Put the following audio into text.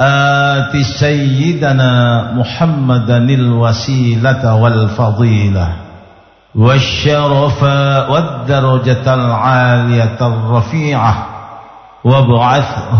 آت سيدنا محمدا الوسيلة والفضيلة والشرف والدرجة العالية الرفيعة وابعثه